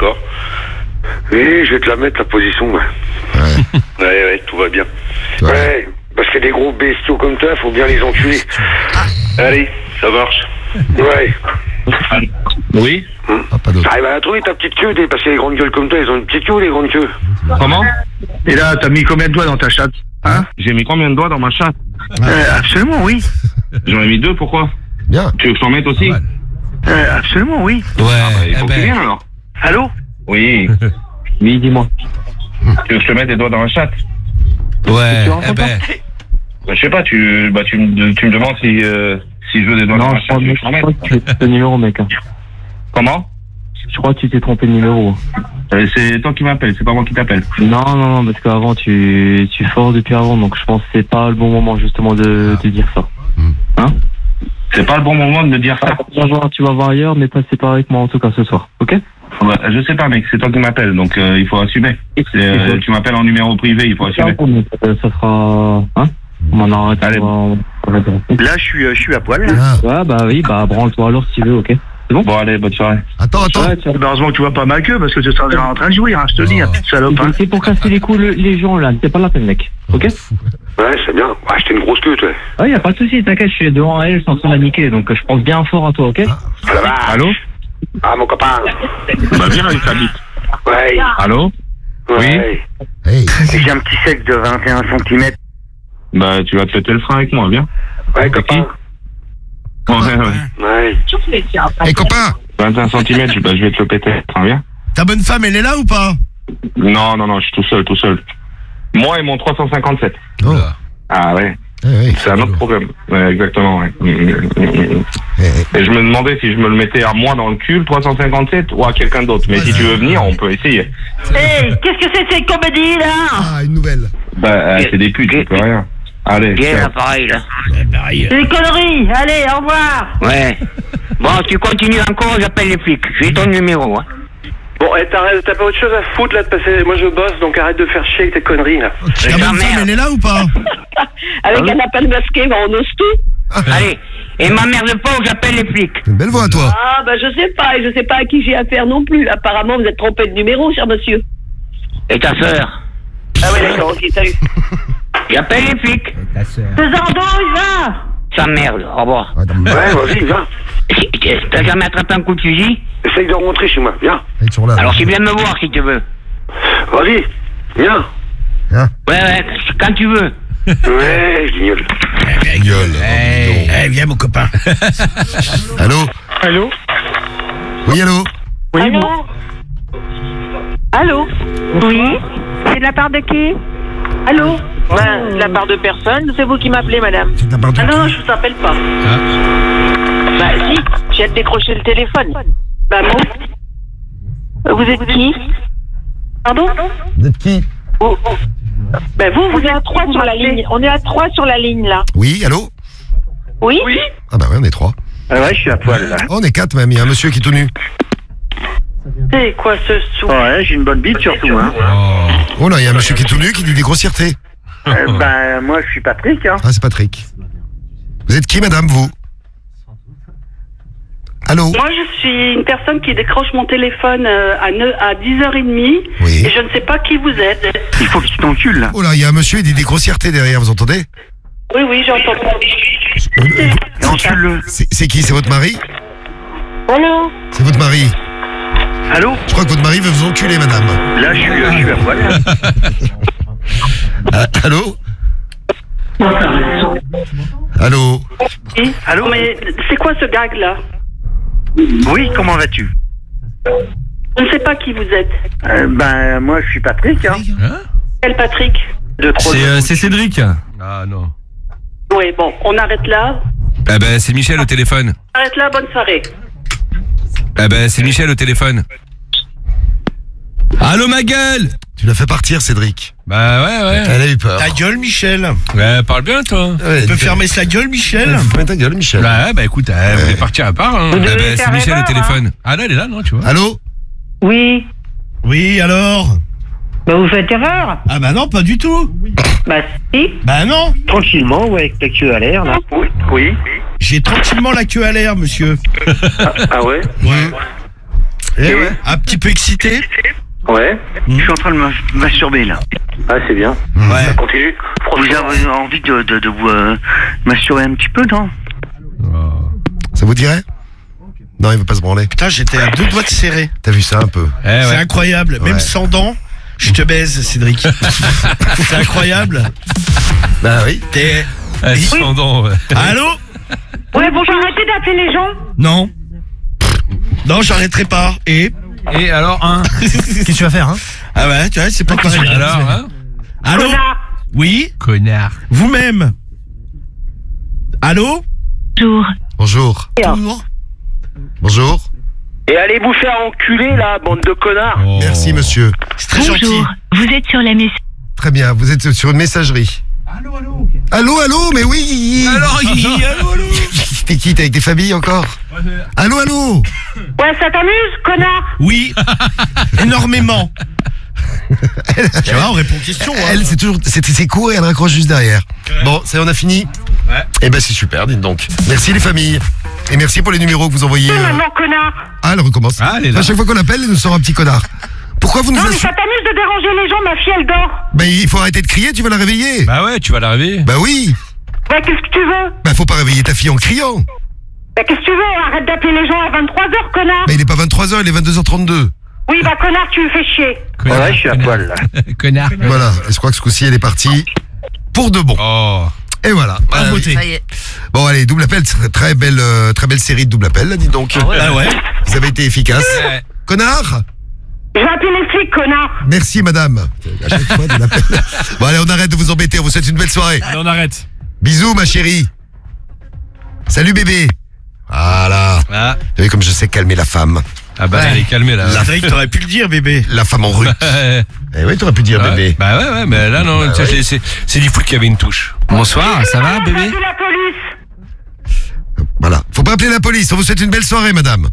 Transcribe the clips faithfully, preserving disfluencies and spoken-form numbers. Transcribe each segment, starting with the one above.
d'accord. Oui, je vais te la mettre, la position. Ouais, ouais, ouais, ouais tout va bien. Ouais, ouais, parce que des gros bestiaux comme toi, faut bien les enculer. Allez, ça marche. Ouais. Oui. Hum. Ah, T'arrives à la trouver ta petite queue, parce que les grandes gueules comme toi, ils ont une petite queue ou des grandes queues? Comment? Et là, t'as mis combien de doigts dans ta chatte? Hein? J'ai mis combien de doigts dans ma chatte? euh, Absolument, oui. J'en ai mis deux, pourquoi? Bien. Tu veux que je t'en mette aussi? Ouais. euh, Absolument, oui. Ouais, ah, bah, il faut eh que tu ben... viennes alors. Allô? Oui. Oui, dis-moi. Tu veux que je te mette les doigts dans la chatte? Ouais, eh ben... Bah, je sais pas, tu, bah, tu, me, tu me demandes si, euh, si je veux des doigts non, dans la chatte. je crois que tu t'es trompé de numéro, mec. Hein. Comment? Je crois que tu t'es trompé de numéro. Euh, c'est toi qui m'appelles, c'est pas moi qui t'appelle. Non, non, non, parce qu'avant, tu, tu forces depuis avant, donc je pense que c'est pas le bon moment, justement, de, de dire ça. Hein? C'est pas le bon moment de me dire ça. Tu vas voir, tu vas voir ailleurs, mais pas pas avec moi, en tout cas, ce soir. Ok? Bah, je sais pas, mec, c'est toi qui m'appelles, donc euh, il faut assumer. Euh, tu m'appelles en numéro privé, il faut assumer. Ça, ça sera... Hein? On en arrête. Allez. On va... Là, je suis, euh, je suis à poil. Ah. Ouais, bah oui, bah branle-toi alors si tu veux, ok? C'est bon? Bon, allez, bonne soirée. Attends, attends. Ouais, tu vas... Heureusement que tu vois pas ma queue, parce que tu seras déjà en train de jouir, hein, je te dis, hein, salope. Hein. C'est pour casser les coups le, les gens, là. C'est pas la peine, mec. Ok? Ouais, c'est bien. Ouais, j'étais une grosse queue, toi. Ouais, y a pas de souci, t'inquiète, je suis devant elle, sans la niquer, donc je pense bien fort à toi, ok? Ah, la vache. Allô? Ah, mon copain. Bah, viens avec ta bite. Ouais. Allô? Ouais. Hey. J'ai un petit sec de vingt et un centimètres. Bah, tu vas te péter le frein avec moi, viens. Ouais, copain. Ouais, ouais. Ouais. Hey, copain, vingt et un centimètres, bah, je vais te le péter le frein, viens. ta bonne femme, elle est là ou pas? Non, non, non, je suis tout seul, tout seul. Moi et mon trois cent cinquante-sept. Oh. Ah ouais, Eh, oui. c'est un autre problème. Ouais, exactement, ouais. Mm, mm, mm, mm. Eh, Et je me demandais si je me le mettais à moi dans le cul, le trois cent cinquante-sept, ou à quelqu'un d'autre. Mais si tu veux venir, on peut essayer. Hey, qu'est-ce que c'est que cette comédie là? Ah, une nouvelle. Bah, euh, c'est des putes, je peux rien. Allez, Bien ciao. l'appareil là. C'est des conneries, allez, au revoir. Ouais. Bon, tu continues encore, j'appelle les flics. J'ai ton numéro, hein. Bon, eh, t'arrêtes, t'as pas autre chose à foutre là de passer. Moi je bosse, donc arrête de faire chier avec tes conneries là. Ta bonne femme, elle est là ou pas? Avec un appel masqué, bah, on ose tout. Allez, et m'emmerde pas ou j'appelle les flics. Une belle voix, toi. Ah, bah je sais pas, et je sais pas à qui j'ai affaire non plus. Apparemment, vous êtes trompé de numéro, cher monsieur. Et ta sœur? Ah ouais, d'accord, ok, salut. J'appelle les flics. Pesando, va! Ça merde, au revoir. Ah, non, Ouais, vas-y, viens. T'as jamais attrapé un coup de fusil? Essaye de rentrer chez moi, viens. ils sont là. Alors tu viens me voir si tu veux. Vas-y, viens. Hein? Ouais, ouais, quand tu veux. Ouais, je guignole. Gueule. Hey, hey, viens mon copain. Allô? Allô? Oui, allô? Oui, Allô? bon. Allô? Oui? C'est de la part de qui? Allô? Ben, de la part de personne, c'est vous qui m'appelez, madame. C'est de la part de Ah non, qui? je vous appelle pas. Bah si, je viens de décrocher le téléphone. Bah non. Vous êtes qui? Pardon? Vous êtes qui? Oh, oh. Ben vous, vous êtes à trois sur la ligne. On est à trois sur la ligne, là. Oui, allô? Oui? Ah bah ouais, on est trois. Ah ouais, je suis à poil là. Oh, on est quatre même, il y a un monsieur qui est tout nu. C'est quoi ce sou? Ouais, j'ai une bonne bite surtout, hein. Oh là, il y a un monsieur qui est tout nu qui dit des grossièretés. Euh, ben, moi, je suis Patrick, hein. Ah, c'est Patrick. Vous êtes qui, madame, vous? Allô? Moi, je suis une personne qui décroche mon téléphone euh, à, neuf à dix heures trente Oui. et je ne sais pas qui vous êtes. Il faut que tu t'encules, là. Oh là, il y a un monsieur, il dit des grossièretés derrière, vous entendez? Oui, oui, j'entends. Encule-le. C'est c'est qui? C'est votre mari? Allô? C'est votre mari? Allô? Je crois que votre mari veut vous enculer, madame. Là, je suis, euh, je suis à poil. Ah, allô? Allô? Oui. Allô? Mais c'est quoi ce gag-là? Oui, comment vas-tu? Je ne sais pas qui vous êtes. euh, Ben, moi, je suis Patrick, hein. Quel Patrick? De trois C'est, euh, c'est Cédric. Ah non. Oui, bon, on arrête là. Ah ben c'est Michel au téléphone. Arrête là, bonne soirée. Ah ben c'est Michel au téléphone. Allô ma gueule. Tu l'as fait partir, Cédric. Bah ouais ouais. Elle a eu peur. Ta gueule, Michel. Ouais, parle bien toi. Ouais, Tu peux fermer sa gueule, Michel. Ferme ta gueule, Michel. Bah, bah écoute, elle voulait partir à part. Hein. Vous Ah devez bah, faire c'est Michel au erreur, téléphone. Ah là elle est là non tu vois. Allô? Oui. Oui, alors? Bah vous faites erreur. Ah bah non, pas du tout. Bah si. Bah non. Tranquillement, ouais, avec ta queue à l'air, là. Oui, oui. J'ai tranquillement la queue à l'air, monsieur. Ah, ah ouais? Ouais. Eh ouais. Un petit peu excité. Ouais. Je suis en train de me masturber là. Ah, c'est bien. Ouais. Ça continue. Vous avez envie de, de, de vous euh, masturber un petit peu, non? Ça vous dirait? Non, il veut pas se branler. Putain, j'étais à deux doigts de serrer. T'as vu ça un peu? Eh C'est ouais. incroyable. Même Ouais. sans dents, je te baise, Cédric. C'est incroyable. Bah oui. T'es... Eh, sans dents, ouais. Allô? Ouais, bonjour, arrêtez d'appeler les gens. Non. Non, j'arrêterai pas. Et Et alors, hein? Qu'est-ce que tu vas faire, hein? Ah ouais, tu vois, c'est pas pareil. Alors, hein? Allô? Connard. Oui? Connard. Vous-même? Allô? Bonjour. Bonjour. Bonjour. Bonjour. Et allez vous faire enculer, là, bande de connards. Oh. Merci, monsieur. C'est très gentil. Vous êtes sur la messagerie. Très bien, vous êtes sur une messagerie. Allô, allô. Allô, allô, mais oui. Alors, Guigui, allô, allô. T'es qui? T'es avec tes familles encore? Allô, allô. Ouais, ça t'amuse, connard? Oui. Énormément. Tu vois, on répond aux questions. Hein. Elle, c'est toujours, c'est, c'est court et elle raccroche juste derrière. Bon, ça y est, on a fini? Ouais. Eh ben, c'est super, dites donc. Merci les familles. Et merci pour les numéros que vous envoyez. Oui, euh. maintenant, connard. Ah, elle recommence. Ah, elle est là. À chaque fois qu'on l'appelle, elle nous sort un petit connard. Pourquoi vous nous Non, mais insultez? ça t'amuse de déranger les gens, ma fille, elle dort. Ben, il faut arrêter de crier, tu vas la réveiller. Bah ouais, tu vas l'arriver. Bah oui. Bah, qu'est-ce que tu veux? Bah, faut pas réveiller ta fille en criant. Bah, qu'est-ce que tu veux? Arrête d'appeler les gens à vingt-trois heures, connard. Bah, il est pas vingt-trois heures, il est vingt-deux heures trente-deux. Oui, bah, connard, tu me fais chier. Connard. Ouais, je suis à poil, là. Connard. Voilà. Et je crois que ce coup-ci, elle est partie pour de bon. Oh. Et voilà. En Ah, beauté. Ça y est. Bon, allez, double appel, très, très belle, euh, très belle série de double appel, là, dis donc. Ah ouais. Vous avez été efficace. Ouais. Connard. Je vais appeler les flics, connard. Merci, madame. À chaque fois, double appel. Bon, allez, on arrête de vous embêter. On vous souhaite une belle soirée. Allez, on arrête. Bisous, ma chérie. Salut, bébé. Voilà. Ah, Vous savez comme je sais calmer la femme. ah bah, elle est calmée, là. Cédric, t'aurais pu le dire, bébé. La femme en rue. Ouais. Eh oui, t'aurais pu dire Ouais. bébé. Bah ouais, ouais, mais là, non, Bah c'est, ouais. c'est, c'est du foot qui avait une touche. Bonsoir, ça va, J'ai bébé? appelé la police. Voilà. Faut pas appeler la police. On vous souhaite une belle soirée, madame.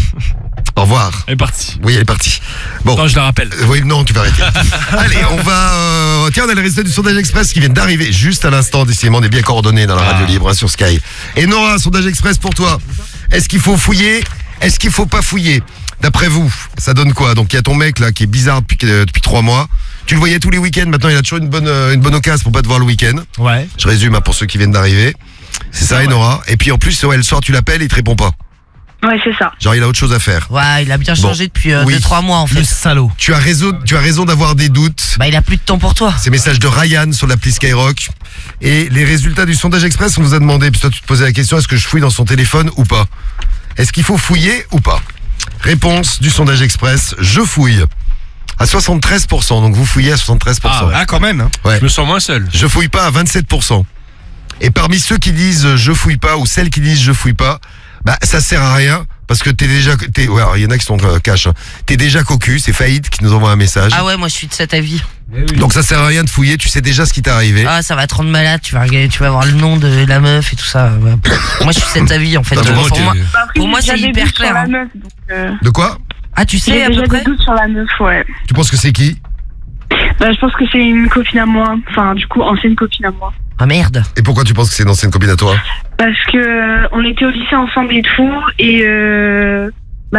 Au revoir. Elle est partie. Oui, elle est partie. Bon. Non, je la rappelle. Euh, Oui, non, tu vas arrêter. Allez, on va... Euh... Tiens, on a le résultat du sondage express qui vient d'arriver juste à l'instant. Décidément, on est bien coordonnés dans la radio Ah. libre hein, sur Sky. Et Nora, sondage express pour toi. Est-ce qu'il faut fouiller? Est-ce qu'il faut pas fouiller? D'après vous, ça donne quoi? Donc, il y a ton mec là qui est bizarre depuis, euh, depuis trois mois. Tu le voyais tous les week-ends. Maintenant, il a toujours une bonne, euh, une bonne occasion pour pas te voir le week-end. Ouais. Je résume hein, pour ceux qui viennent d'arriver. C'est ça, et Nora. Et puis en plus, ouais, le soir, tu l'appelles et il te répond pas. Ouais, c'est ça. Genre, il a autre chose à faire. Ouais, il a bien changé Bon. depuis deux Oui. trois mois en fait. Le salaud. Tu as raison, tu as raison d'avoir des doutes. Bah, il a plus de temps pour toi. Ces messages de Ryan sur l'appli Skyrock. Et les résultats du sondage express, on vous a demandé, puis toi tu te posais la question, est-ce que je fouille dans son téléphone ou pas? Est-ce qu'il faut fouiller ou pas? Réponse du sondage express, je fouille. À soixante-treize pour cent, donc vous fouillez à soixante-treize pour cent. Ah ouais. Ah, quand même. Hein. Ouais. Je me sens moins seul. Je fouille pas à vingt-sept pour cent. Et parmi ceux qui disent je fouille pas ou celles qui disent je fouille pas, bah ça sert à rien parce que t'es déjà, t'es, ouais, il y en a qui sont euh, cash. Hein. T'es déjà cocu, c'est Faïd qui nous envoie un message. Ah ouais, moi je suis de cet avis. Donc ça sert à rien de fouiller, tu sais déjà ce qui t'est arrivé. Ah, ça va te rendre malade, tu vas regarder, tu vas voir le nom de la meuf et tout ça. Ouais. Moi je suis de cet avis en fait. Ah, Tu bon, vois, pour ok. moi, Après, pour moi j'ai c'est déjà des hyper doutes sur clair. la hein. meuf, donc, euh, De quoi? Ah, tu sais J'ai à peu déjà près des doutes sur la meuf, ouais. Tu penses que c'est qui? Bah, je pense que c'est une copine à moi. Enfin, du coup, ancienne copine à moi. Ah merde. Et pourquoi tu penses que c'est une ancienne copine à toi? Parce que euh, on était au lycée ensemble et tout, et euh,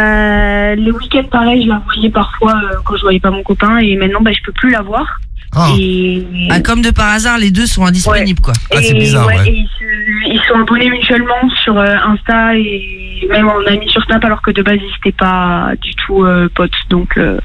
bah, les week-ends, pareil, je la voyais parfois euh, quand je voyais pas mon copain, et maintenant, bah, je peux plus la voir. Ah, Et, Ah, comme de par hasard, les deux sont indisponibles quoi. Ah, c'est et, bizarre, ouais. et ils, se- ils sont abonnés mutuellement sur euh, Insta, et même on a mis sur Snap, alors que de base, ils n'étaient pas du tout euh, potes, donc... euh,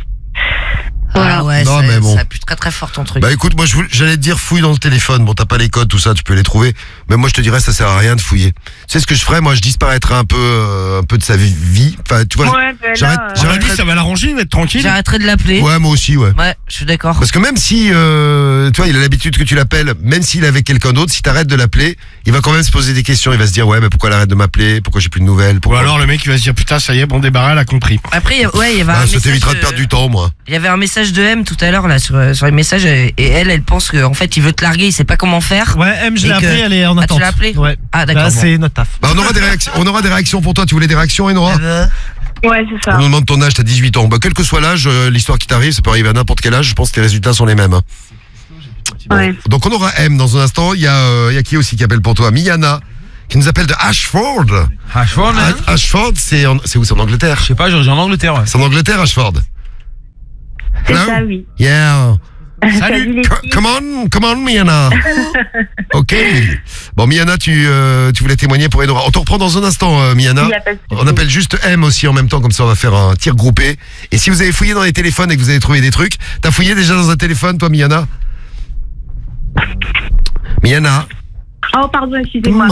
Voilà. Ah ouais, Non, ça, mais bon. ça a pu très très fort ton truc. bah écoute, moi je voulais- j'allais te dire fouille dans le téléphone. Bon, t'as pas les codes, tout ça, tu peux les trouver. Mais moi je te dirais, ça sert à rien de fouiller. Tu sais ce que je ferais? Moi je disparaîtrais un peu, euh, un peu de sa vie- vie. Enfin, tu vois. Ouais, bah, j'arrête- là, euh, J'aurais j'arrêterais- dit ça va l'arranger, il va être tranquille. J'arrêterai de l'appeler. Ouais, moi aussi, ouais. Ouais, je suis d'accord. Parce que même si, euh, tu vois, il a l'habitude que tu l'appelles, même s'il est avec quelqu'un d'autre, si t'arrêtes de l'appeler, il va quand même se poser des questions. Il va se dire, ouais, mais pourquoi elle arrête de m'appeler? Pourquoi j'ai plus de nouvelles? Ou Pourquoi... alors le mec il va se dire putain ça y est, bon débarras, elle a compris. Après, ouais, il y avait Bah, un ça message t'évitera de de- perdre du temps, moi. Il y avait un message de M tout à l'heure là sur, sur les messages et et elle, elle pense qu'en fait il veut te larguer, il sait pas comment faire. Ouais, M, je l'ai appelé, elle est en attente. Ah, tu l'as appelé? Ouais. Ah, d'accord, Bah, bon. c'est notre taf. Bah, on aura des réactions, on aura des réactions pour toi. Tu voulais des réactions, Enora? Ouais, c'est ça. On nous demande ton âge, t'as dix-huit ans. Bah, quel que soit l'âge, euh, l'histoire qui t'arrive, ça peut arriver à n'importe quel âge, je pense que les résultats sont les mêmes. hein. Ouais. Donc on aura M dans un instant. Il y a, euh, il y a qui aussi qui appelle pour toi? Miana, qui nous appelle de Ashford. Ashford, hein A- Ashford, c'est en- c'est où? C'est en Angleterre? Je sais pas, j'ai en Angleterre, ouais. C'est en Angleterre, Ashford. C'est Hello? ça, oui. Yeah. Salut les Co- filles. Come on, come on, Miana. Ok. Bon, Miana, tu, euh, tu voulais témoigner pour Enora. On te reprend dans un instant, euh, Miana. Il y a pas de souci. On appelle juste M aussi en même temps, comme ça on va faire un tir groupé. Et si vous avez fouillé dans les téléphones et que vous avez trouvé des trucs, t'as fouillé déjà dans un téléphone, toi, Miana? Miana. Oh, pardon, excusez-moi.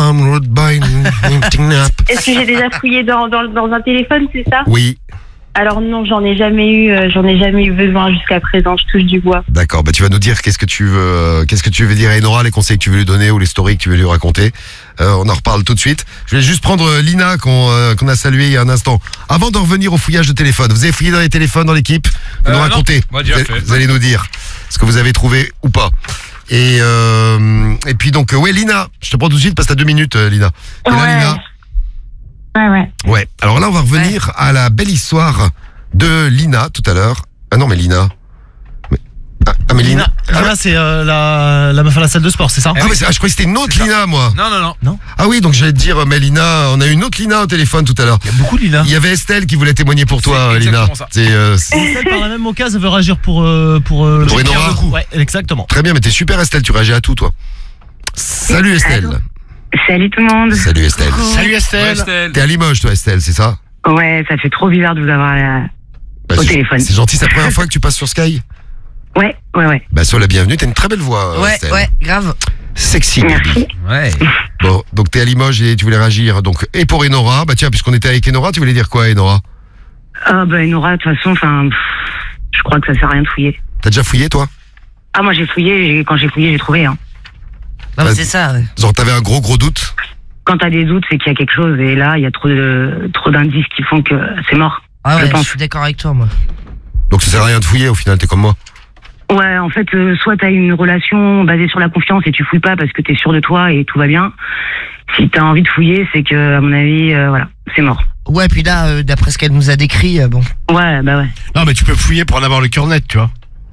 Est-ce que j'ai déjà fouillé dans, dans, dans un téléphone, c'est ça? Oui. Alors non, j'en ai jamais eu, euh, j'en ai jamais eu besoin jusqu'à présent. Je touche du bois. D'accord, bah tu vas nous dire qu'est-ce que tu veux, euh, qu'est-ce que tu veux dire à Enora, les conseils que tu veux lui donner ou les stories que tu veux lui raconter. Euh, on en reparle tout de suite. Je vais juste prendre euh, Lina qu'on euh, qu'on a salué il y a un instant. Avant de revenir au fouillage de téléphone, vous avez fouillé dans les téléphones dans l'équipe? Vous Euh, nous non, racontez. moi, Vous déjà allez, fait. vous allez nous dire ce que vous avez trouvé ou pas. Et euh, et puis donc euh, ouais Lina, je te prends tout de suite parce que t'as deux minutes euh, Lina. T'es là, Ouais. Lina? Ouais, ouais. Ouais. Alors là on va revenir à la belle histoire de Lina tout à l'heure. Ah non mais Lina. Mais... Ah, ah, mais Lina. Lina, Lina, c'est euh, la, la meuf à la salle de sport, c'est ça? Ah, mais c'est- ah, je croyais que c'était une autre Lina moi. Non, non, non. Ah oui, donc j'allais te dire, mais Lina, on a eu une autre Lina au téléphone tout à l'heure. Il y a beaucoup de Lina. Il y avait Estelle qui voulait témoigner pour toi, C'est Lina. exactement ça. C'est, euh, c'est- Estelle, par la même occasion, veut réagir pour, euh, pour, euh, Pour le Enora. pierre de coup. Ouais, exactement. très bien, mais t'es super Estelle, tu réagis à tout toi. Salut Estelle. Salut tout le monde. Salut Estelle. Salut Ouais, Estelle. Estelle. T'es à Limoges toi Estelle, c'est ça? Ouais, ça fait trop bizarre de vous avoir là. Bah, Au c'est- téléphone. C'est gentil, c'est la première fois que tu passes sur Sky? Ouais, ouais, ouais. Bah sois la bienvenue, t'as une très belle voix Ouais, Estelle. ouais, grave. Sexy baby. Merci. Ouais. Bon, donc t'es à Limoges et tu voulais réagir. Donc, et pour Enora, bah tiens, puisqu'on était avec Enora, tu voulais dire quoi Enora? Ah bah Nora, de toute façon, enfin, pff, je crois que ça sert à rien de fouiller. T'as déjà fouillé toi? Ah moi j'ai fouillé, j'ai- quand j'ai fouillé j'ai trouvé. Hein. Non, mais Ouais. c'est ça, ouais. Genre t'avais un gros gros doute? Quand t'as des doutes, c'est qu'il y a quelque chose et là il y a trop de trop d'indices qui font que c'est mort. Ah je ouais, je pense. suis d'accord avec toi, moi. Donc ça sert à rien de fouiller au final, t'es comme moi. Ouais, en fait, euh, soit t'as une relation basée sur la confiance et tu fouilles pas parce que t'es sûr de toi et tout va bien. Si t'as envie de fouiller, c'est que, à mon avis, euh, voilà, c'est mort. Ouais, puis là, euh, d'après ce qu'elle nous a décrit, euh, bon. Ouais, bah ouais. Non, mais tu peux fouiller pour en avoir le cœur net, tu vois.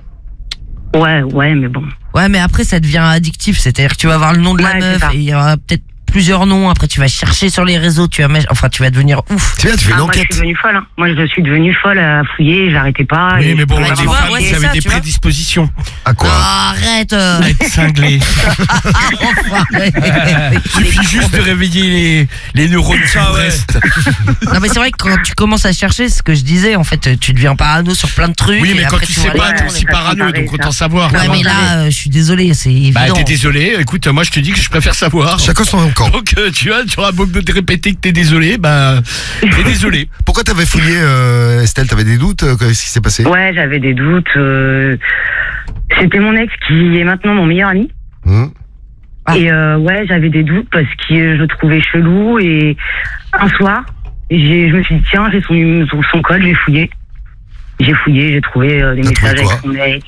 Ouais, ouais, mais bon. Ouais, mais après, ça devient addictif. C'est-à-dire que tu vas avoir le nom de la Ouais, c'est meuf ça. et il y aura peut-être plusieurs noms. Après, tu vas chercher sur les réseaux, tu vas mettre, enfin, tu vas devenir ouf. C'est bien, tu fais Ah, une moi, je enquête. suis devenue folle. Hein. Moi, je suis devenue folle à fouiller, j'arrêtais pas. Oui, et mais bon, je les tu pouvais vois, pas femmes, ouais, ils c'est avaient ça, des tu vois. prédispositions À quoi? Ah, arrête euh. à être cinglés. Enfoiré. Il suffit juste de réveiller les, les neurones qui Ah ouais. restent. Non, mais c'est vrai que quand tu commences à chercher, ce que je disais, en fait, tu deviens parano sur plein de trucs. Oui, et mais quand après, tu vois sais les- pas, t'es Ouais, aussi mais ça parano, comparait, donc ça. autant savoir. Ouais, mais là, euh, je suis désolé, c'est Bah, évident. t'es désolé. Écoute, moi, je te dis que je préfère savoir. Chacun son camp. Donc, euh, tu vois, tu auras beau de te répéter que t'es désolé, bah, t'es désolé. Pourquoi t'avais fouillé, euh, Estelle? T'avais des doutes? euh, Qu'est-ce qui s'est passé? Ouais, j'avais des doutes. euh, C'était mon ex qui est maintenant mon meilleur ami. Hum. Ah. Et euh, ouais, j'avais des doutes parce que je le trouvais chelou. Et un soir, j'ai, je me suis dit, tiens, j'ai son, son, son code, j'ai fouillé. J'ai fouillé, j'ai trouvé euh, des T'as messages trouvé avec son ex.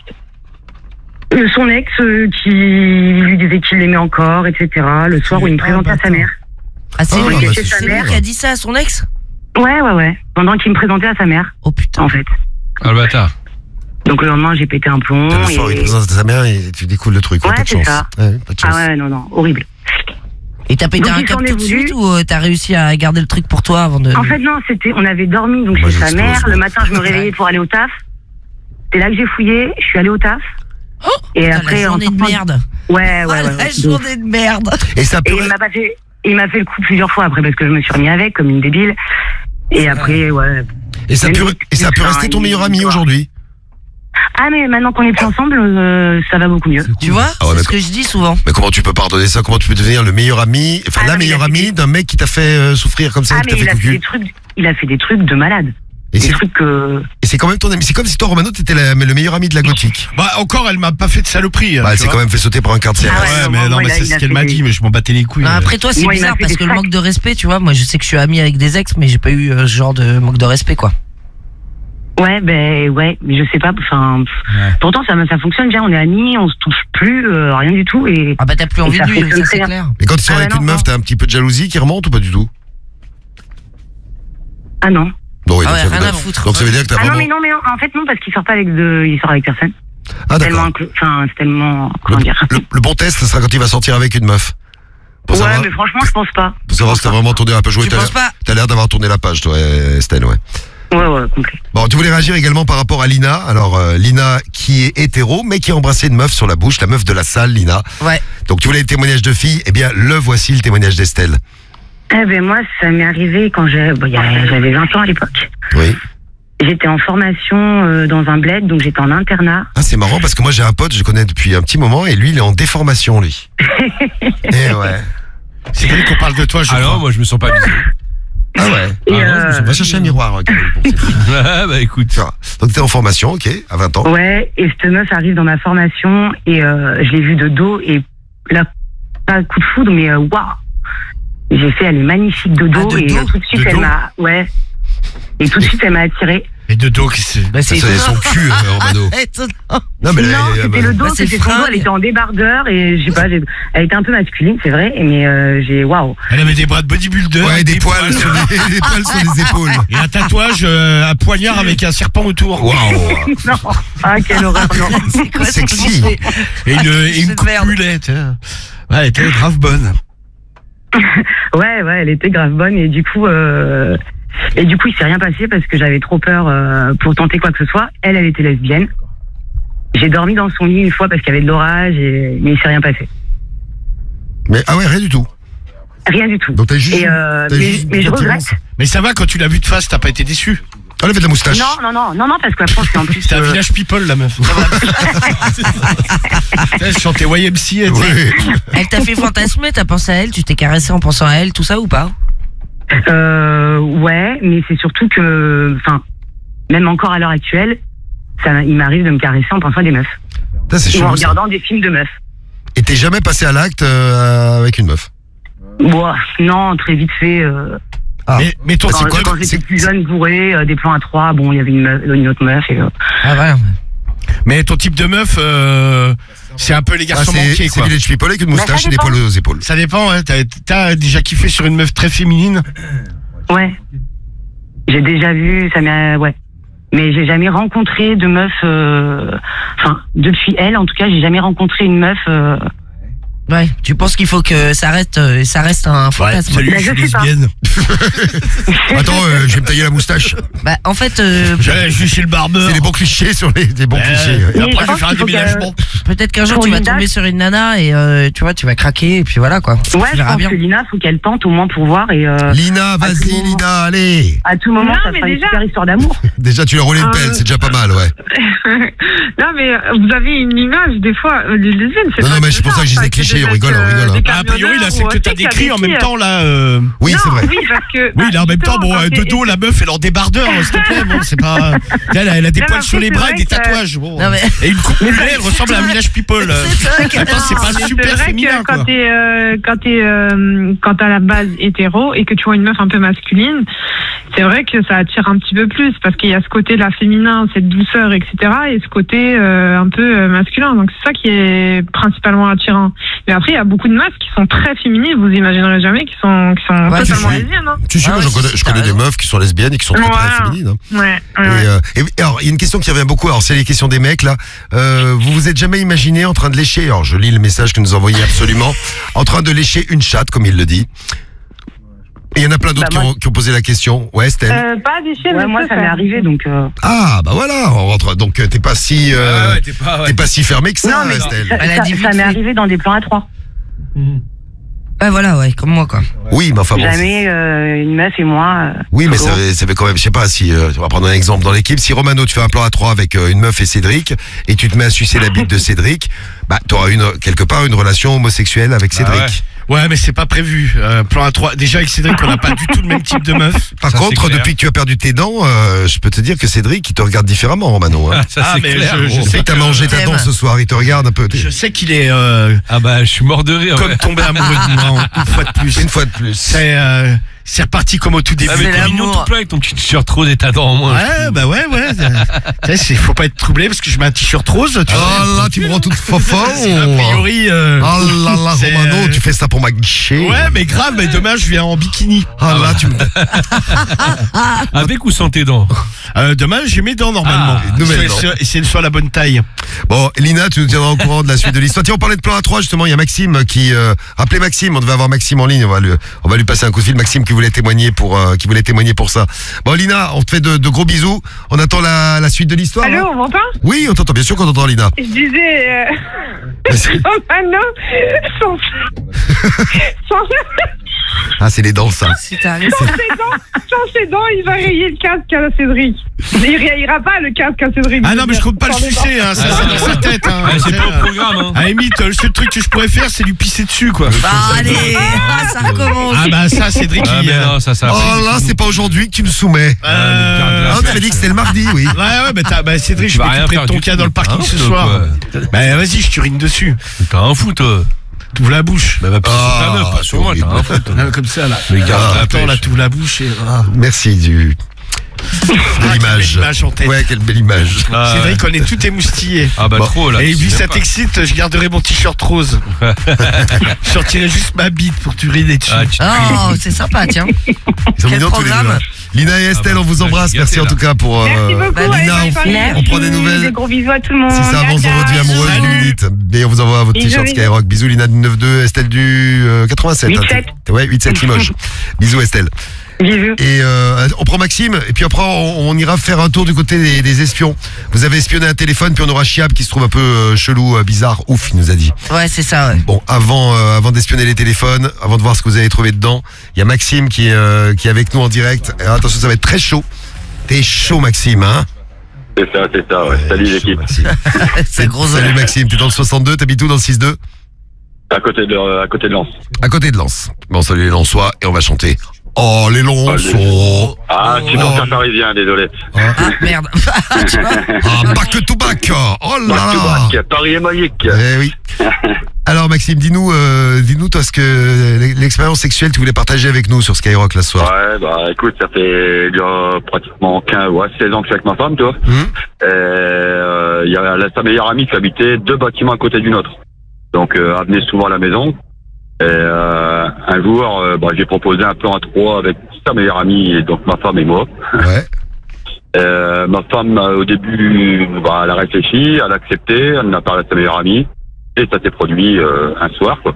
Euh, son ex euh, qui lui disait qu'il l'aimait encore, et cetera. Le soir où il me Ah, présentait à bah, sa mère. Ah, c'est Ah, lui, bah, c'est c'est lui super. qui a dit ça à son ex? Ouais, ouais, ouais. Pendant qu'il me présentait à sa mère, Oh putain. en fait. Ah, le bâtard. Donc le lendemain, j'ai pété un plomb. T'as le soir, et- il présente à ta mère et tu découvres le truc. Ouais, pas de c'est chance. ça. Ouais, pas de chance. Ah ouais, non, non, horrible. Et t'as pété Donc, un il s'en câble est tout de voulu. suite ou euh, t'as réussi à garder le truc pour toi avant de. En fait, non, c'était, on avait dormi donc Moi, chez sa j'explose, mère. moi. Le matin, je me réveillais pour aller au taf. C'est là que j'ai fouillé. Je suis allée au taf. Oh, et putain, après, la journée en de sortant- merde. Ouais, ouais, Ah, ouais. la ouais. journée de merde. Et ça peut. Et il m'a pas fait, il m'a fait le coup plusieurs fois après parce que je me suis remis avec comme une débile. Et après, ouais. Et ça peut, et ça peut rester ton meilleur ami aujourd'hui? Ah, mais maintenant qu'on est plus ensemble, euh, ça va beaucoup mieux. Tu vois, Ah ouais, c'est mais ce que je dis souvent. Mais comment tu peux pardonner ça? Comment tu peux devenir le meilleur ami, enfin Ah, la non, mais meilleure il a fait amie des- d'un mec qui t'a fait euh, souffrir comme ça, Ah, qui mais t'a il fait a fait des cucu? trucs, il a fait des trucs de malade. Et Des c'est trucs que. et c'est quand même ton ami. C'est comme si toi, Romano, t'étais la- le meilleur ami de la gothique. Bah, encore, elle m'a pas fait de saloperie. hein, Bah, elle tu s'est vois. quand même fait sauter par un quart de C R S. Ah Ouais, ouais, mais non, non, moi, mais il a- c'est il ce a qu'elle fait m'a des- dit, mais je m'en battais les couilles. Non, euh. après toi c'est Moi, il m'a bizarre fait parce des que le tracks. manque de respect, tu vois, moi je sais que je suis ami avec des ex mais j'ai pas eu euh, ce genre de manque de respect quoi. Ouais, ben ouais, mais je sais pas. Enfin, Ouais. pourtant ça, ça fonctionne bien. On est amis, on se touche plus, euh, rien du tout. Et Ah bah t'as plus Et envie ça de lui, fonctionne ça très c'est bien. clair. Mais quand tu sors Ah, avec bah une non, meuf, non. t'as un petit peu de jalousie qui remonte ou pas du tout? ah non. Non, oui, Ah donc, ouais, ça veut rien à dire- foutre. donc ça veut dire que t'as Ah non, vraiment. mais non, mais non, en fait non, parce qu'il sort pas avec de, il sort avec personne. Ah Tellement, d'accord. inclu- enfin, c'est tellement, Le, comment dire. le- le bon test, ce sera quand il va sortir avec une meuf. Pour Ouais, savoir, mais franchement, je pense pas. pour savoir si t'as vraiment tourné la page. Ouais, Tu t'as penses l'air- pas T'as l'air d'avoir tourné la page, toi, Estelle, ouais. Ouais, ouais, complet. Bon, tu voulais réagir également par rapport à Lina. Alors, euh, Lina qui est hétéro, mais qui a embrassé une meuf sur la bouche, la meuf de la salle, Lina. Ouais. Donc, tu voulais le témoignage de fille. Eh bien, le voici, le témoignage d'Estelle. Eh ben moi, ça m'est arrivé quand j'ai- bon, il y a- j'avais vingt ans à l'époque. Oui. J'étais en formation euh, dans un bled, donc j'étais en internat. Ah, c'est marrant parce que moi, j'ai un pote, je le connais depuis un petit moment, et lui, il est en déformation, lui. Eh ouais. C'est vrai qu'on parle de toi, je Ah non, crois. moi je me sens pas visé. Ah ouais. Et, Ah non, je me euh, sens Va chercher un miroir, euh, Camille, pour ça. Ah bah écoute. Ça. Donc, t'es en formation, ok, à vingt ans. Ouais, et cette meuf arrive dans ma formation et euh, je l'ai vue de dos et là, pas un coup de foudre, mais euh, waouh. J'ai fait, elle est magnifique de dos Ah, de et dos euh, tout de suite De elle dos m'a, ouais. Et tout de suite elle m'a attirée. Et de dos, qui c'est. Bah, Ça, c'est c'est son cul, euh, Romano. étonnant. Non, mais là, non, euh, c'était bah, le dos, bah, c'est c'était son dos, fringue. elle était en débardeur et je sais pas, j'ai- elle était un peu masculine, c'est vrai, mais euh, j'ai waouh. Elle avait des bras de bodybuilder. Ouais, des poils sur les, des poils sur les épaules. Et un tatouage, euh, un poignard avec un serpent autour. Waouh. Non, ah quelle horreur, non. C'est quoi ce Sexy. cliché Et une, et une Cette coupe merde. mulette. hein. Ouais, elle était grave bonne. Ouais, ouais, elle était grave bonne et du coup, euh, et du coup, il s'est rien passé parce que j'avais trop peur euh, pour tenter quoi que ce soit. Elle, elle était lesbienne. J'ai dormi dans son lit une fois parce qu'il y avait de l'orage, et... mais il s'est rien passé. Mais, ah ouais, rien du tout. Rien du tout. Donc, t'as juste. Et euh, t'as mais, juste mais une je attirance. regrette. Mais ça va, quand tu l'as vue de face, t'as pas été déçu. Ah, elle avait de la moustache. Non, non, non, non, non, parce que la France, c'est en plus. C'était un euh, village people, la meuf. Elle chantait Y M C A. tu sais. Oui. Elle t'a fait fantasmer, t'as pensé à elle, tu t'es caressé en pensant à elle, tout ça ou pas? Euh, ouais, mais c'est surtout que, enfin, même encore à l'heure actuelle, ça, il m'arrive de me caresser en pensant à des meufs. Ça, c'est Ou en chelou, ça. regardant des films de meufs. Et t'es jamais passé à l'acte euh, avec une meuf? Bon, non, très vite fait. Euh, Ah. Mais, mais toi, quand c'est quoi quand j'étais plus jeune, bourré, euh, des plans à trois, bon, il y avait une, meuf- une autre meuf. Et, euh, Ah voilà. Mais ton type de meuf, euh, c'est un peu les Ah, garçons c'est manqués, c'est quoi. Village People avec une Bah, ça moustache et des dépend. poils aux épaules. Ça dépend, hein. T'as, t'as déjà kiffé sur une meuf très féminine? ouais. J'ai déjà vu, ça m'est, ouais. Mais j'ai jamais rencontré de meuf. euh, Enfin, depuis elle, en tout cas, j'ai jamais rencontré une meuf. euh, Ouais, tu penses qu'il faut que ça reste, euh, ça reste un fantasme. salut, Bah, je suis je sais pas. lesbienne. Attends, euh, je vais me tailler la moustache. Bah en fait, euh, Je je suis chez le barbeur. C'est les bons clichés sur les, des bons Ouais. clichés. Et Mais après, je je vais pense faire un qu'il faut déménagement. peut-être qu'un jour Pour tu vas Linda, tomber sur une nana et euh, tu vois, tu vas craquer et puis voilà quoi. Ouais, tu je verras pense bien. que Lina, faut qu'elle tente au moins pour voir et. euh, Lina, à tout vas-y, moment. Lina, allez. À tout moment, Non, ça mais sera une déjà- super histoire d'amour. Déjà, tu lui as roulé une Euh, pelle, c'est déjà pas mal, ouais. Non, mais vous avez une image, des fois, euh, les lesbiennes, c'est Non, pas non, mais que c'est pour ça que je dis enfin, des clichés, c'est on des rigole, mecs, on rigole, euh, hein. des Ah, a priori, là, c'est camionneurs que ou t'as un truc décrit en avec même qui, temps, là. euh, Oui, non, c'est vrai. Oui, parce que. Oui, là, en même temps, bon, justement, euh, de quand dos, la meuf, elle est en débardeur, s'il te plaît. Bon, c'est pas. Elle a, elle a des Non, poils mais sur après, les c'est bras et vrai des que- tatouages. Bon. Non, mais- Et une coupe mulet, elle ressemble à un village people. C'est vrai que- Attends, c'est Non, pas mais super c'est vrai féminin, que quoi. quand t'es euh, quand t'es euh, quand t'as la base hétéro et que tu vois une meuf un peu masculine, c'est vrai que ça attire un petit peu plus parce qu'il y a ce côté là féminin, cette douceur, et cetera, et ce côté euh, un peu euh, masculin. Donc c'est ça qui est principalement attirant. Mais après, il y a beaucoup de meufs qui sont très féminines. Vous imaginerez jamais qui sont qui sont Ouais, totalement si, si. lesbiennes. Hein. Tu sais, Ah moi, ouais, j'en si, connais, si, je t'as connais des raison. meufs qui sont lesbiennes et qui sont très, très Voilà. féminines. hein. Ouais. ouais, Et, ouais. euh, et- alors, il y a une question qui revient beaucoup. Alors, c'est les questions des mecs, là. Euh, vous vous êtes jamais imaginé en train de lécher, alors je lis le message que nous envoyez absolument, en train de lécher une chatte, comme il le dit. Et il y en a plein d'autres Bah, moi- qui, ont, qui ont posé la question. Ouais, Estelle. Euh, pas des chiens, Ouais, mais moi, ça m'est arrivé, donc. euh, Ah, bah voilà, on rentre. Donc, euh, t'es pas si, euh, Ah ouais, t'es pas, ouais. t'es pas si fermé que ça, Non, mais Estelle. ça, Elle a ça- dit vite ça m'est fait. arrivé dans des plans à trois. Ouais voilà, ouais, comme moi quoi. Oui, mais enfin bon. Jamais euh, une meuf et moi. euh, Oui, mais solo. ça, ça fait quand même, je sais pas si, euh, on va prendre un exemple dans l'équipe, si Romano, tu fais un plan à trois avec euh, une meuf et Cédric, et tu te mets à sucer la bite de Cédric, bah, t'auras une, quelque part une relation homosexuelle avec Cédric. ouais. Ouais, mais c'est pas prévu. Euh, plan à trois. Déjà, avec Cédric, on n'a pas du tout le même type de meuf. Par Ça, contre, c'est clair. depuis que tu as perdu tes dents, euh, je peux te dire que Cédric, il te regarde différemment, Romano. Hein. Ah, ça Ah, c'est mais clair. je- je gros. sais Et t'as mangé ta Thème. dent ce soir, il te regarde un peu. Je sais qu'il est euh, Ah bah je suis mort de rire. comme ouais. tombé amoureux de moi, une fois de plus. Une fois de plus. C'est, euh, c'est reparti comme au tout début. Ah, mais t'es mignon tout plein avec ton petit t-shirt rose et ta dent en moins. Ouais, bah ouais, ouais. Tu sais, faut pas être troublé parce que je mets un t-shirt rose. Tu oh là, tu me rends toute fofa. A priori. Euh, oh là là, Romano, tu fais ça pour ma guichet. Ouais, mais grave, mais demain je viens en bikini. Oh là, tu me. Avec ou sans tes dents? euh, Demain, j'ai mes dents normalement. Ah, nouvelles dents. C'est soit la bonne taille. Bon, Lina, tu nous tiendras au courant de la suite de l'histoire. Tiens, on parlait de plan A trois, justement. Il y a Maxime qui. Euh, rappelez Maxime, on devait avoir Maxime en ligne. On va lui, on va lui passer un coup de fil. Maxime qui voulait témoigner pour, euh, qui voulait témoigner pour ça. Bon, Lina, on te fait de, de gros bisous. On attend la, la suite de l'histoire. Allô, hein. on m'entend? Oui, on t'entend, bien sûr qu'on t'entend, Lina. Je disais. Euh... Romano, son. son... Ah, c'est les dents, ça. Sans ses dents, sans ses dents, il va rayer le casque à Cédric. Il rayera pas le casque à Cédric. Ah non, mais je compte pas le sucer, hein, ça c'est dans sa tête. Hein. Ah, c'est pas au programme. Hein. À la limite, le seul truc que je pourrais faire, c'est lui pisser dessus, quoi. Bah allez, ah, ça recommence. Ah bah ça, Cédric, ah, il... mais non, ça, ça. Oh là, c'est pas aujourd'hui que tu me soumets. Euh... Ah, on avait dit que c'était le mardi, oui. Ouais, ouais, bah, t'as, bah Cédric, je vais t'ouvrir ton cas dans le parking ce soir. Bah vas-y, je t'urine dessus. T'as un fou, toi. T'ouvres la bouche. Bah, va pisser sur ta meuf, pas sur moi, t'as un fou, toi. Comme ça, là. Mais garde la attends, là, t'ouvres la bouche et... Merci du... Belle image. image en tête. Ouais, quelle belle image. Ah, c'est vrai qu'on est tout émoustillé. Ah bah bon. Trop là. Et vu ça t'excite, je garderai mon t-shirt rose. Je sortirai juste ma bite pour t'uriner dessus. Ah, oh, c'est sympa, tiens. Ils sont quel mignons tous les deux. Là. Lina et Estelle, on vous embrasse. Merci en tout cas pour. Euh, Merci beaucoup. Bah, Lina, on, on prend des nouvelles. Des gros bisous à tout le monde. Si ça avance dans votre vie amoureuse, vous nous dites. Et on vous envoie votre t-shirt Skyrock. Bisous Lina du neuf deux, Estelle du euh, quatre-vingt-sept. huit sept. Hein, ouais, huit sept Limoges. Bisous Estelle. Bisous. Et euh, on prend Maxime, et puis après on, on ira faire un tour du côté des, des espions. Vous avez espionné un téléphone, puis on aura Chiab qui se trouve un peu euh, chelou, euh, bizarre, ouf, il nous a dit. Ouais, c'est ça, ouais. Bon, avant, euh, avant d'espionner les téléphones, avant de voir ce que vous avez trouvé dedans, il y a Maxime qui est, euh, qui est avec nous en direct. Et attention, ça va être très chaud. T'es chaud, Maxime, hein? C'est ça, c'est ça, ouais. Salut l'équipe. C'est gros. Salut Maxime, t'es dans le soixante-deux, t'habites où dans le six deux? À côté de, à côté de Lens. À côté de Lens. Bon, salut les Lensois, et on va chanter. Oh, les Lensois. Ah, tu es ancien parisien, désolé. Ah, merde. Ah, back to back. Oh là Back to là. back, Paris est magique. Eh oui. Alors Maxime, dis-nous, euh, dis-nous toi ce que l'expérience sexuelle que tu voulais partager avec nous sur Skyrock là ce soir. Ouais, bah écoute, ça fait déjà pratiquement quinze, ouais, seize ans que je suis avec ma femme, tu vois. Mmh. Et euh, il y a sa meilleure amie qui habitait deux bâtiments à côté d'une autre. Donc euh, elle venait souvent à la maison. Et euh, un jour, euh, bah, j'ai proposé un plan à trois avec sa meilleure amie, et donc ma femme et moi. Ouais. Euh, ma femme, au début, bah, elle a réfléchi, elle a accepté, elle en a parlé à sa meilleure amie, et ça s'est produit euh, un soir, quoi.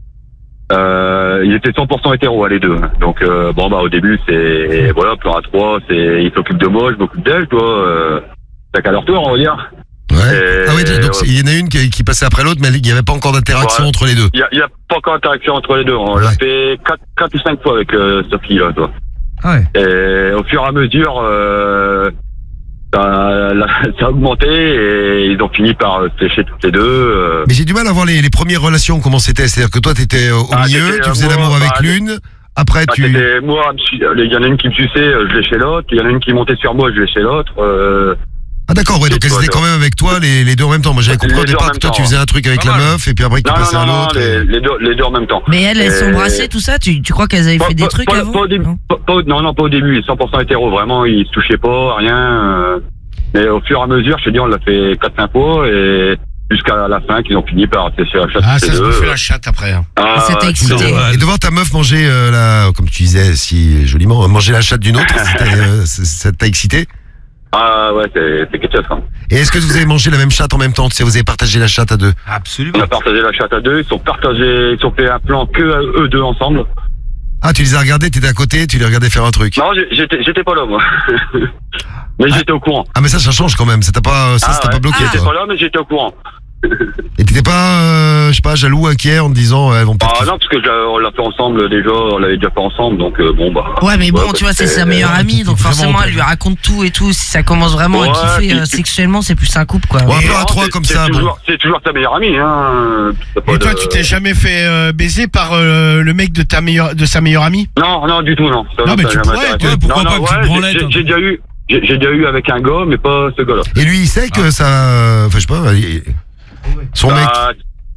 Euh, ils étaient cent pour cent hétéros, les deux. Donc, euh, bon, bah, au début, c'est, voilà, plan à trois, c'est, il s'occupe de moi, je m'occupe d'elle, toi, euh, chacun à leur tour, on va dire. Ouais. Et, ah oui, donc ouais. il y en a une qui, qui passait après l'autre, mais il n'y avait pas encore d'interaction Ouais. entre les deux. Il y a, a pas encore d'interaction entre les deux. On Ouais. l'a fait quatre ou cinq fois avec euh, Sophie, là, toi. Ah ouais. Et au fur et à mesure, euh, ça, la, ça a augmenté et ils ont fini par se sécher toutes les deux. Euh. Mais j'ai du mal à voir les, les premières relations, comment c'était. C'est-à-dire que toi, t'étais au Ah, milieu, c'était, tu euh, faisais moi, l'amour avec bah, l'une, après Bah, tu... c'était moi, il y en a une qui me suçait, je l'ai chez l'autre. Il y en a une qui montait sur moi, je l'ai chez l'autre. Euh. Ah d'accord, ouais, donc elles toi, étaient toi. quand même avec toi les, les deux en même temps. Moi j'avais compris Les au deux en départ même que toi temps. tu faisais un truc avec Pas la mal. meuf et puis après que tu Non, passais non, à non, l'autre. les, et- les, deux, les deux en même temps. Mais elles, elles Et- s'embrassaient, tout ça tu, tu crois qu'elles avaient Pas- fait des pas- trucs pas- avant pas au début, non pas- pas- Non, non, pas au début, cent pour cent hétéro, vraiment, ils se touchaient pas, rien. euh, Mais au fur et à mesure, je te dis, on l'a fait quatre cinq fois et jusqu'à la fin qu'ils ont fini par sécher la chatte Ah, tous ça les se deux. bouffer la chatte après. Hein. Ah, Ça t'a ouais, excité. c'est vrai. Et de voir ta meuf manger, euh, la, comme tu disais si joliment, manger la chatte d'une autre, c'était, euh, c- ça t'a excité? Ah ouais, c'est c'est quelque chose. Hein. Et est-ce que vous avez mangé la même chatte en même temps? Tu sais, vous avez partagé la chatte à deux? On Absolument. a partagé la chatte à deux, ils sont partagés, ils ont fait un plan que à eux deux ensemble. Ah, tu les as regardés, t'étais à côté, tu les regardais faire un truc. Non, j'ai- j'étais j'étais pas là, moi. Mais j'étais au courant. Ah mais ça, ça change quand même, ça t'a pas, ça, Ah, ça t'a ouais. pas bloqué J'étais toi. pas là, mais j'étais au courant. Et t'étais pas, euh, je sais pas, jaloux, inquiet en te disant, euh, elles vont Ah peut-être... non, parce que je l'ai- on l'a fait ensemble déjà, on l'avait déjà fait ensemble, donc euh, bon bah. Ouais, mais bon, Ouais, tu vois, c'est c'est- sa meilleure amie, donc vraiment forcément, pas- elle lui raconte tout et tout. Si ça commence vraiment à Ouais, kiffer puis- euh, sexuellement, c'est plus un couple, quoi. Ouais, un Et peu à non, trois c'est- comme c'est ça, bon. toujours- C'est toujours ta meilleure amie, hein. T'as pas Et toi, de- tu t'es jamais fait euh, baiser par euh, le mec de ta meilleure, de sa meilleure amie? Non, non, du tout, non. Ça, Non, mais ça tu n'a pourrais, jamais été. toi, pourquoi Non, pas non, une petite ouais, branlette, j'ai- hein. J'ai déjà eu, j'ai j'ai déjà eu avec un gars, mais pas ce gars-là. Et lui, il sait que ça, enfin, je sais pas, il- son mec... Bah,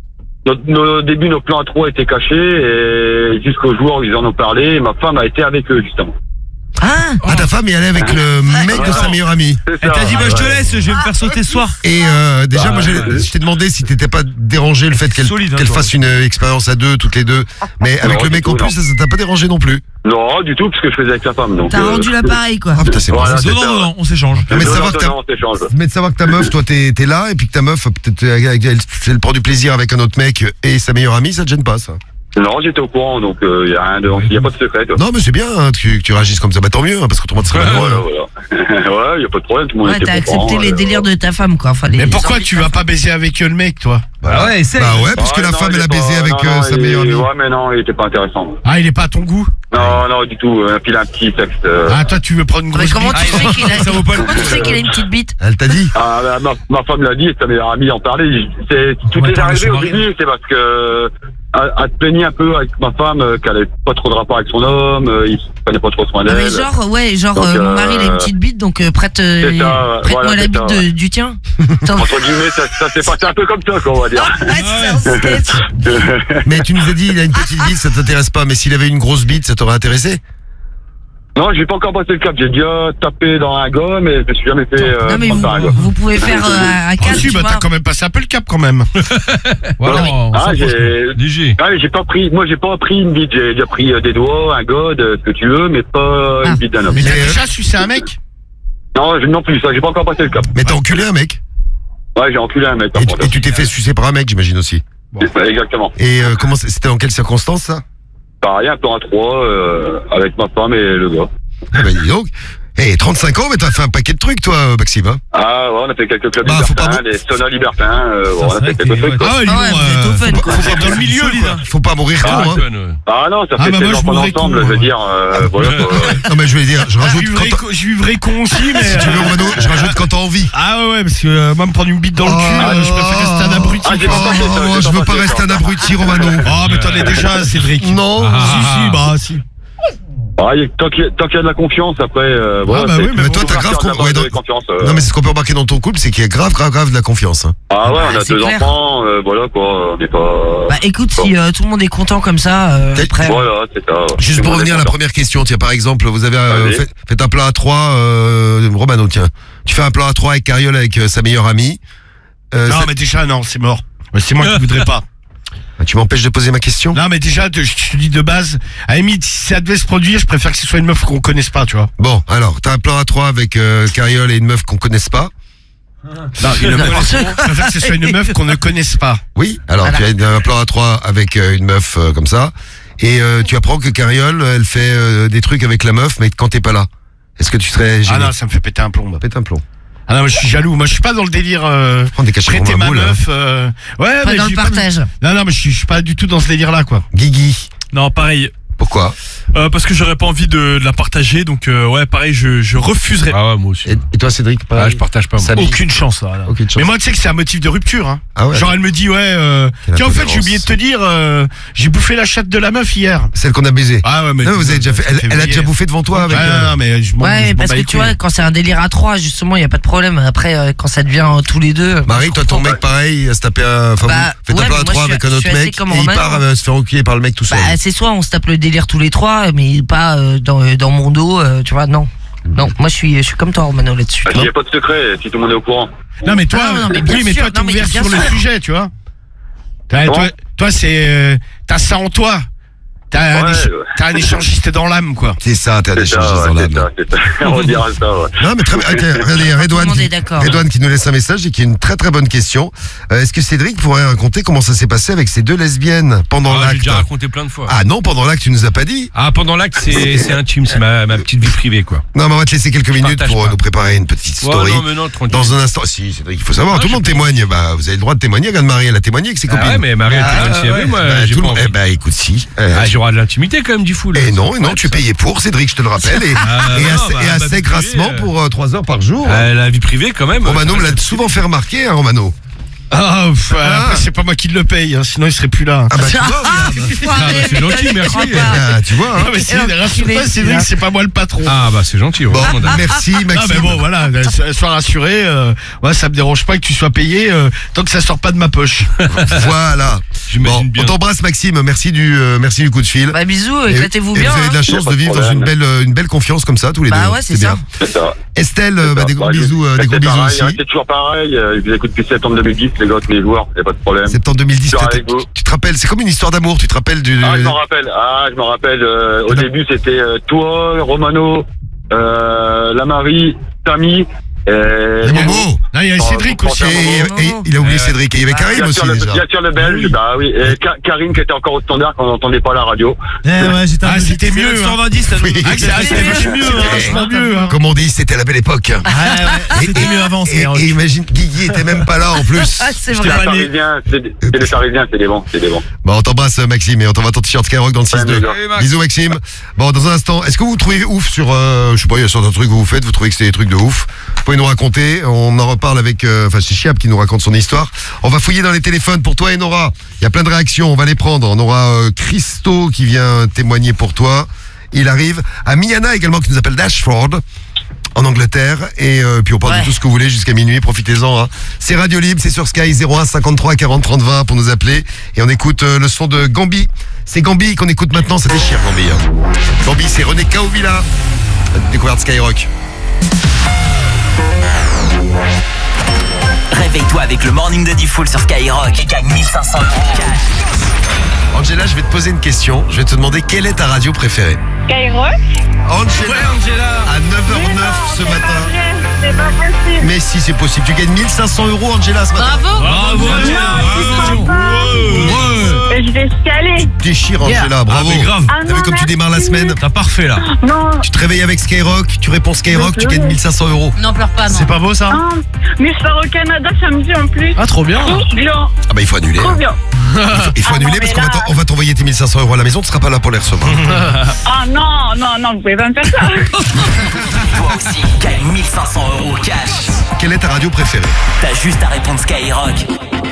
notre, nos débuts, nos plans à trois étaient cachés et jusqu'au jour où ils en ont parlé, et ma femme a été avec eux justement. Ah, ah ta femme est allée avec le mec de sa meilleure amie. Elle t'a dit bah je te laisse, je vais me faire sauter ce soir. Et euh, déjà bah, moi je, je t'ai demandé si t'étais pas dérangé le fait qu'elle solide, qu'elle hein, fasse une expérience à deux, toutes les deux. Mais avec non, le mec en plus, ça, ça t'a pas dérangé non plus? Non, du tout, parce que je faisais avec sa femme. T'as euh... rendu l'appareil quoi. Ah putain c'est voilà, bon. Non, non, non, on s'échange. Mais de savoir que ta meuf, toi t'es t'es là, et puis que ta meuf, peut-être elle prend du plaisir avec un autre mec et sa meilleure amie, ça te gêne pas ça? Non, j'étais au courant, donc il euh, y a rien de, y a pas de secret. Toi. Non, mais c'est bien hein, que, que tu réagisses comme ça, bah tant mieux, hein, parce qu'autrement tu serais mal. Voilà, voilà. Ouais, y a pas de problème, tout le monde ouais, était t'as content, accepté les euh, délires de ta femme, quoi. Enfin, les mais pourquoi tu vas pas baiser avec le mec, toi? Bah ouais, essaye. Bah ouais, parce que ah, la non, femme elle a baisé pas, avec non, non, euh, sa il, meilleure amie. Ouais, mais non, il était pas intéressant. Ah, il est pas à ton goût? Non, non, du tout. Euh, puis il a un petit texte. Euh... Ah, toi, tu veux prendre une grosse bite? Comment bite? tu sais qu'il a, comment tu sais qu'il a une petite bite? Elle t'a dit? Ah, ma, ma femme l'a dit, et sa meilleure amie en parlait. C'est, tout est arrivé au début, c'est parce que, elle, elle se plaignait un peu avec ma femme, euh, qu'elle avait pas trop de rapport avec son homme, euh, il prenait pas trop soin d'elle. Ah, mais genre, ouais, genre, donc, euh, mon mari, il a une petite bite, donc euh, prête, euh, ça, prête-moi voilà, la bite de, ouais. du tien. Entre guillemets, ça, ça s'est passé un peu comme ça, quoi, on va dire. Ah, c'est un sketch. Mais tu nous as dit, il a une petite bite, ça t'intéresse pas, mais s'il avait une grosse bite, ça t'aurait intéressé? Non, j'ai pas encore passé le cap. J'ai déjà tapé dans un gars, mais je me suis jamais fait. Euh, non, mais vous, vous pouvez faire euh, à quatre. Ah, si, bah, t'as quand même passé un peu le cap quand même. Voilà. Non, ah, j'ai. Ah, j'ai pas pris. Moi, j'ai pas pris une bite. J'ai déjà pris euh, des doigts, un god, euh, ce que tu veux, mais pas ah. une bite d'un homme. Mais t'as déjà sucé un mec? Non, je, non plus. Ça, j'ai pas encore passé le cap. Mais t'as enculé un mec? Ouais, j'ai enculé un mec. Et, tu, et tu t'es fait sucer par un mec, j'imagine aussi. Bon. Exactement. Et euh, comment c'était dans quelles circonstances ça? Pareil, un plan à trois euh, avec ma femme et le gars. Ah bah dis donc. Eh, hey, trente-cinq ans, mais t'as fait un paquet de trucs, toi, Maxime. Hein ah, ouais, on a fait quelques clubs bah, libertins, des saunas libertins, euh, bon, on a fait quelques trucs. Ah, ouais, ah ouais, euh, fun, faut, faut pas dans le milieu, quoi. Faut pas mourir ah, con, hein. Ah non, ça fait ah, bah, des enfants ensemble, je veux dire, euh, voilà. Non, mais je vais dire, je rajoute quand je vivrai con aussi, mais... Si tu veux, Romano, je rajoute quand t'as envie. Ah ouais, parce que euh, moi, me prendre une bite dans le cul, je préfère rester un abruti. Ah, je veux pas rester un abruti, Romano. Oh, mais t'en es déjà, Cédric. Non. Si, si, bah, si. Ah, tant qu'il y, y a de la confiance, après. Euh, voilà, ah bah oui, mais toi t'as grave con... ouais, donc... confiance. Euh... Non, mais c'est ce qu'on peut remarquer dans ton couple, c'est qu'il y a grave, grave, grave de la confiance. Hein. Ah ouais, on a ah, deux clair. enfants, euh, voilà quoi. On n'est pas. Bah écoute, bon. si euh, tout le monde est content comme ça, euh, après. Voilà, c'est ça. Juste pour revenir à la première question, tiens, par exemple, vous avez euh, fait, fait un plat à trois, euh, Romano, tiens. Tu fais un plat à trois avec Cariole, avec euh, sa meilleure amie. Euh, non, mais déjà, non, c'est mort. C'est moi qui voudrais pas. Tu m'empêches de poser ma question? Non, mais déjà, je te dis de base, à la limite, si ça devait se produire, je préfère que ce soit une meuf qu'on connaisse pas, tu vois. Bon, alors, t'as un plan à trois avec euh, Cariole et une meuf qu'on connaisse pas. Non, une meuf, je préfère que ce soit une meuf qu'on ne connaisse pas. Oui, alors voilà. Tu as un plan à trois avec euh, une meuf euh, comme ça, et euh, tu apprends que Cariole, elle fait euh, des trucs avec la meuf, mais quand t'es pas là. Est-ce que tu serais gêné? Ah non, ça me fait péter un plomb. Péter un plomb. Ah non, moi je suis jaloux. Moi je suis pas dans le délire euh, prêter ma meuf. Euh... Ouais, pas mais dans le partage. Pas... Non, non, mais je suis, je suis pas du tout dans ce délire-là, quoi. Guigui. Non, pareil. Pourquoi? euh, Parce que j'aurais pas envie de, de la partager, donc euh, ouais, pareil, je, je refuserais. Ah ouais, moi aussi. Et, et toi, Cédric? Pareil. Ah, je partage pas. Moi. Aucune chance, là. Aucune chance. Mais moi, tu sais que c'est un motif de rupture. Hein. Ah ouais. Genre, elle me dit, ouais. Euh, tiens, en fait, j'ai oublié de te dire, euh, j'ai bouffé la chatte de la meuf hier. Celle qu'on a baisée. Ah ouais, mais non, vous avez déjà fait. Elle, elle a déjà bouffé devant toi avec. Ah euh... non, mais je m'en. Ouais, mais parce que tu vois, quand c'est un délire à trois, justement, il y a pas de problème. Après, euh, quand ça devient euh, tous les deux. Marie, toi, ton mec, pareil, à se taper un. Enfin, bah, vous faites un plan à trois avec un autre mec et il part à se faire enculer par le mec tout seul. Bah, c'est soit on se tape le délire tous les trois, mais pas dans dans mon dos, tu vois, non. Non, moi je suis je suis comme toi, Romano, là-dessus. Il n'y a pas de secret, si tout le monde est au courant. Non, mais toi, ah, non, mais oui, mais toi, t'es ouvert sur le sujet, tu vois. Toi, toi, toi c'est. Euh, t'as ça en toi. T'as ouais, un, éch- ouais. un échangiste dans l'âme, quoi. C'est ça, t'as un échangiste dans l'âme. C'est ça, c'est ça. On dirait ça, ouais. Non, mais très bien. Okay, regardez, Redouane qui, Redouane qui nous laisse un message et qui a une très très bonne question. Euh, est-ce que Cédric pourrait raconter comment ça s'est passé avec ces deux lesbiennes pendant ah, l'acte? J'ai déjà raconté plein de fois. Ah non, pendant l'acte, tu nous as pas dit. Ah, pendant l'acte, c'est, c'est intime, c'est ma, ma petite vie privée, quoi. Non, mais on va te laisser quelques Je minutes pour pas. nous préparer une petite story. Ouais, non, mais non, tranquille. Dans un instant. Si, Cédric, il faut savoir, ah, tout le monde témoigne. Bah, vous avez le droit de témoigner. Regarde Marie, elle a témoigné avec ses copines. Ah ouais, mais Marie, elle témoigne si elle veut, moi. Tout le monde. Bah, écoute, si. Ah, j'aurai de l'intimité quand même. Du fou, là. Et non, et non, tu payais pour, Cédric, je te le rappelle, et, ah, et, non, assez, bah, et assez grassement euh... pour euh, trois heures par jour. Euh, la vie privée, quand même. Romano me l'a souvent fait remarquer, hein, Romano. Ah, pff, ah. Après, c'est pas moi qui le paye, hein, sinon il serait plus là. Ah bah tu vois, ah, bah, c'est gentil, merci. Ah, tu vois, hein. Non, mais c'est, rassure-toi, Cédric, c'est pas moi le patron. Ah bah c'est gentil. Bon, merci Maxime. Ah, mais bon, voilà, sois rassuré. Euh, ouais, ça me dérange pas que tu sois payé euh, tant que ça sort pas de ma poche. Voilà. Bon, on t'embrasse Maxime, merci du, euh, merci du coup de fil. Bah bisous, éclatez-vous bien. Vous avez de la chance de vivre dans une belle, une belle confiance comme ça tous les deux. Bah ouais, c'est ça. Estelle, bah, des gros bisous, des gros bisous aussi. C'est toujours pareil, je vous écoute depuis septembre deux mille dix, les gars, les joueurs, y a pas de problème. Septembre deux mille dix, tu te rappelles, c'est comme une histoire d'amour, tu te rappelles du... Ah, je m'en rappelle, ah, je m'en rappelle, euh, au début c'était euh, toi, Romano, euh, la Marie, Tammy, euh, et Momo. Non, il y a Cédric aussi. Et, et, il a oublié ouais, Cédric. Et il y avait Karim aussi le, déjà. Bien sûr le Belge, oui. Bah oui. Et Ka- Karim qui était encore au standard quand on n'entendait pas la radio. Eh ouais, j'étais ah, c'était mieux. cent vingt dix, oui. ah, c'était mieux, vachement mieux. Hein. Comme on dit, c'était la belle époque. Ah, ouais, c'était mieux avant. Et, et, et imagine, Guigui était même pas là en plus. Ah, c'est vrai. C'est les Parisiens, c'est les Parisiens, c'est des bons, c'est des bons. Bon, on t'embrasse Maxime et on t'envoie ton t-shirt Skyrock dans le six deux. Bisous Maxime. Bon, dans un instant, est-ce que vous trouvez ouf sur, je sais pas, il y a certains trucs que vous faites, vous trouvez que c'est des trucs de ouf? Vous pouvez nous raconter. On en reparle avec, enfin euh, c'est Chiab qui nous raconte son histoire. On va fouiller dans les téléphones pour toi et Nora. Il y a plein de réactions, on va les prendre. On aura euh, Christo qui vient témoigner pour toi. Il arrive. À Miana également qui nous appelle d'Ashford en Angleterre. Et euh, puis on parle ouais. de tout ce que vous voulez jusqu'à minuit, profitez-en. Hein. C'est Radio Libre, c'est sur Sky zéro un cinquante-trois quarante trente vingt pour nous appeler. Et on écoute euh, le son de Gambi. C'est Gambi qu'on écoute maintenant, ça déchire Gambi. Hein. Gambi, c'est René Kaovila. Découverte Skyrock. Réveille-toi avec le morning de Diffoul sur Skyrock et gagne mille cinq cents euros cash. Angela, je vais te poser une question. Je vais te demander quelle est ta radio préférée. Skyrock. Angela, ouais, Angela. à neuf heures neuf non, ce matin. Pas c'est pas possible. Mais si, c'est possible. Tu gagnes mille cinq cents euros, Angela, ce matin. Bravo. Bravo, Angela. Ouais. Et je vais scaler. Déchire, Angela, yeah. Bravo. Ah, grave. Ah, T'as vu comme tu démarres la semaine? T'as parfait, là. Non. Tu te réveilles avec Skyrock, tu réponds Skyrock, tu gagnes mille cinq cents euros. Non, pleure pas, non. C'est pas beau, ça? Non. Mais je pars au Canada samedi en plus. Ah, trop bien. Trop bien. Ah bah, il faut annuler. Trop bien. Il faut, il faut ah annuler non, parce qu'on là... va, on va t'envoyer tes mille cinq cents euros à la maison, tu seras pas là pour les recevoir. Ah non, non, non, vous pouvez pas me faire ça. Toi aussi, gagne mille cinq cents euros cash. Quelle est ta radio préférée? T'as juste à répondre Skyrock.